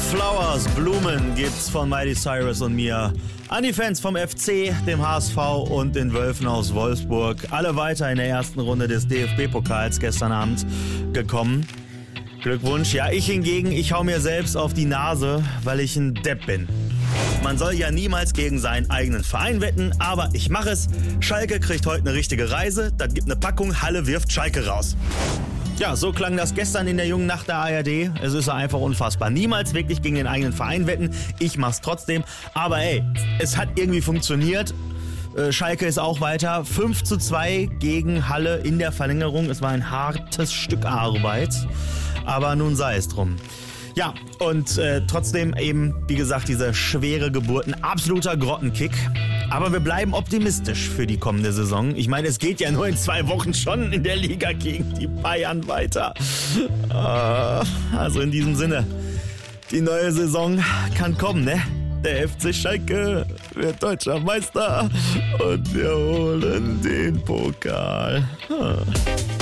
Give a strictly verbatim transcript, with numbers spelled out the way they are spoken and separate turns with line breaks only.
Flowers, Blumen gibt's von Miley Cyrus und mir an die Fans vom F C, dem H S V und den Wölfen aus Wolfsburg. Alle weiter in der ersten Runde des D F B-Pokals gestern Abend gekommen. Glückwunsch. Ja, ich hingegen, ich hau mir selbst auf die Nase, weil ich ein Depp bin. Man soll ja niemals gegen seinen eigenen Verein wetten, aber ich mache es. Schalke kriegt heute eine richtige Reise, das gibt eine Packung, Halle wirft Schalke raus. Ja, so klang das gestern in der jungen Nacht der A R D. Es ist einfach unfassbar. Niemals wirklich gegen den eigenen Verein wetten. Ich mach's trotzdem. Aber ey, es hat irgendwie funktioniert. Äh, Schalke ist auch weiter. fünf zu zwei gegen Halle in der Verlängerung. Es war ein hartes Stück Arbeit. Aber nun sei es drum. Ja, und äh, trotzdem eben, wie gesagt, diese schwere Geburt. Ein absoluter Grottenkick. Aber wir bleiben optimistisch für die kommende Saison. Ich meine, es geht ja nur in zwei Wochen schon in der Liga gegen die Bayern weiter. Äh, also in diesem Sinne, die neue Saison kann kommen, ne? Der F C Schalke wird deutscher Meister und wir holen den Pokal. Hm.